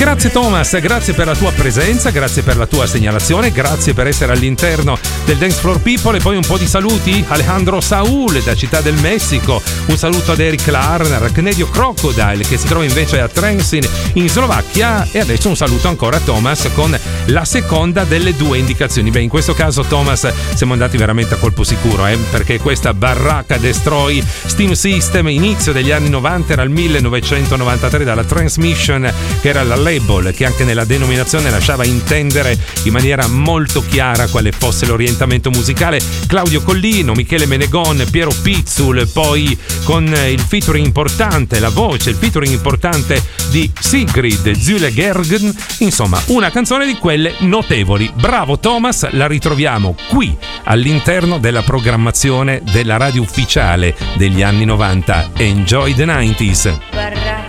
Grazie Thomas, grazie per la tua presenza, grazie per la tua segnalazione, grazie per essere all'interno del Dance Floor People. E poi un po' di saluti: Alejandro Saúl da Città del Messico, un saluto ad Eric Larner, Cnedio Crocodile che si trova invece a Trenčín in Slovacchia, e adesso un saluto ancora a Thomas con la seconda delle due indicazioni. Beh, in questo caso Thomas siamo andati veramente a colpo sicuro, perché questa Barraca Destroy Steam System, inizio degli anni 90, era il 1993, dalla Transmission, che era la label che anche nella denominazione lasciava intendere in maniera molto chiara quale fosse l'orientamento musicale. Claudio Collino, Michele Menegon, Piero Pizzul, poi con il featuring importante, la voce, il featuring importante di Sigrid Zülle-Gergen, insomma una canzone di quelle notevoli. Bravo Thomas, la ritroviamo qui all'interno della programmazione della radio ufficiale degli anni 90. Enjoy the 90s.